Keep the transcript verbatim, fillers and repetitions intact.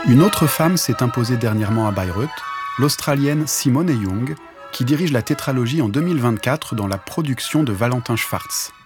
Une autre femme s'est imposée dernièrement à Bayreuth, l'Australienne Simone Young, qui dirige la tétralogie en deux mille vingt-quatre dans la production de Valentin Schwartz.